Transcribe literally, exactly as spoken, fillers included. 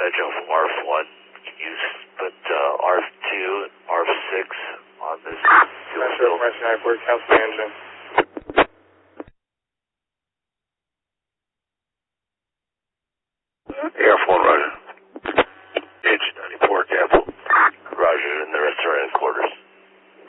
advantage of A R F one. Can you put uh, A R F two, A R F six on this dual Metro West Airport, Council Engine.